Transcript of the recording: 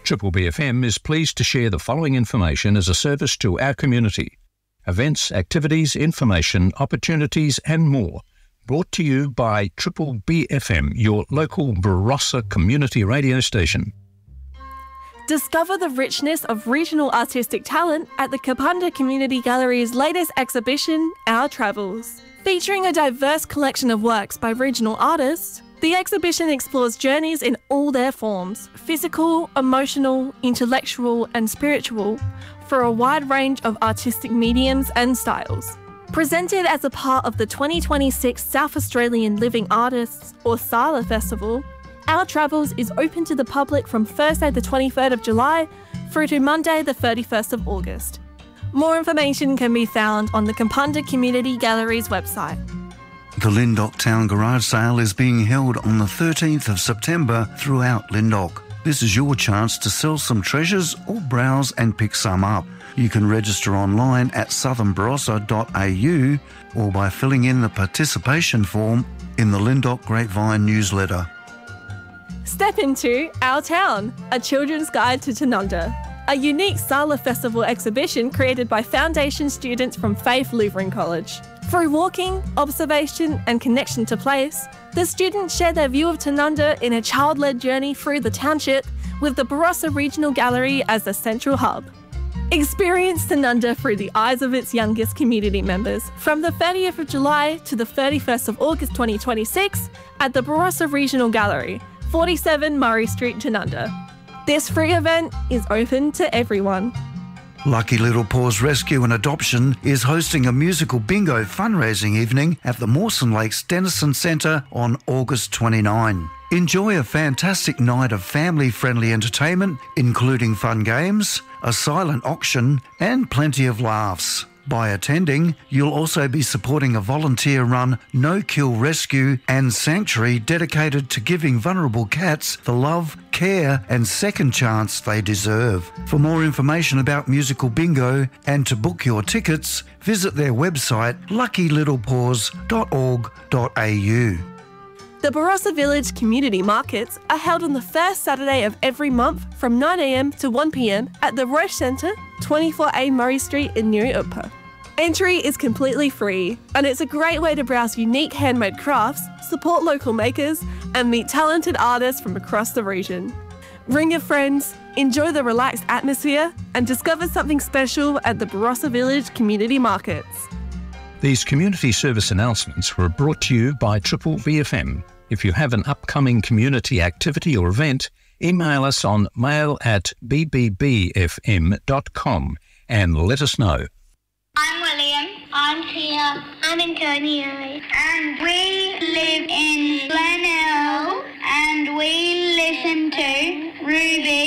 Triple BFM is pleased to share the following information as a service to our community. Events, activities, information, opportunities and more. Brought to you by Triple BFM, your local Barossa community radio station. Discover the richness of regional artistic talent at the Kapunda Community Gallery's latest exhibition, Our Travels. Featuring a diverse collection of works by regional artists, the exhibition explores journeys in all their forms, physical, emotional, intellectual and spiritual, for a wide range of artistic mediums and styles. Presented as a part of the 2026 South Australian Living Artists, or SALA Festival, Our Travels is open to the public from Thursday the 23rd of July through to Monday the 31st of August. More information can be found on the Kapunda Community Gallery's website. The Lyndoch Town Garage Sale is being held on the 13th of September throughout Lyndoch. This is your chance to sell some treasures or browse and pick some up. You can register online at southernbarossa.au or by filling in the participation form in the Lyndoch Grapevine newsletter. Step into Our Town, a children's guide to Tanunda, a unique SALA Festival exhibition created by Foundation students from Faith Lutheran College. Through walking, observation and connection to place, the students share their view of Tanunda in a child-led journey through the township with the Barossa Regional Gallery as the central hub. Experience Tanunda through the eyes of its youngest community members from the 30th of July to the 31st of August 2026 at the Barossa Regional Gallery, 47 Murray Street, Tanunda. This free event is open to everyone. Lucky Little Paws Rescue and Adoption is hosting a musical bingo fundraising evening at the Mawson Lakes Dennison Centre on August 29. Enjoy a fantastic night of family-friendly entertainment, including fun games, a silent auction and plenty of laughs. By attending, you'll also be supporting a volunteer-run no-kill rescue and sanctuary dedicated to giving vulnerable cats the love, care and second chance they deserve. For more information about Musical Bingo and to book your tickets, visit their website luckylittlepaws.org.au. The Barossa Village Community Markets are held on the first Saturday of every month from 9 a.m. to 1 p.m. at the Roche Centre, 24A Murray Street in New Upa. Entry is completely free, and it's a great way to browse unique handmade crafts, support local makers, and meet talented artists from across the region. Bring your friends, enjoy the relaxed atmosphere, and discover something special at the Barossa Village Community Markets. These community service announcements were brought to you by Triple BFM. If you have an upcoming community activity or event, email us on mail@bbbfm.com and let us know. I'm William. I'm Tia. I'm Antonio. And we live in Glenelg and we listen to Ruby